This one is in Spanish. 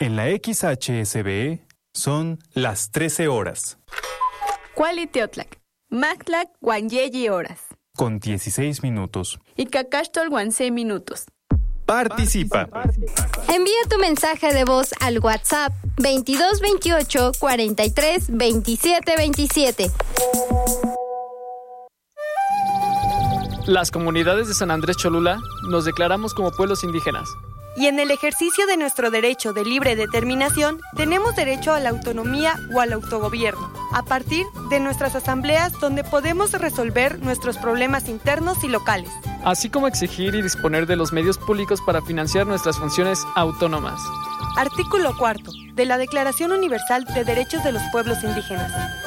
En la XHSBE son las 13 horas. Cualiteotlac, Mactlac Guanyeyi horas. Con 16 minutos. Y Cacachtol Guansé minutos. Participa. Envía tu mensaje de voz al WhatsApp 2228 43 27 27. Las comunidades de San Andrés Cholula nos declaramos como pueblos indígenas. Y en el ejercicio de nuestro derecho de libre determinación, tenemos derecho a la autonomía o al autogobierno, a partir de nuestras asambleas donde podemos resolver nuestros problemas internos y locales. Así como exigir y disponer de los medios públicos para financiar nuestras funciones autónomas. Artículo 4 de la Declaración Universal de Derechos de los Pueblos Indígenas.